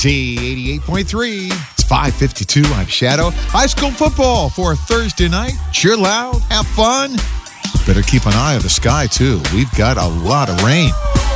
Z88.3. It's 5:52. I'm Shadow. High school football for Thursday night. Cheer loud. Have fun. Better keep an eye on the sky, too. We've got a lot of rain.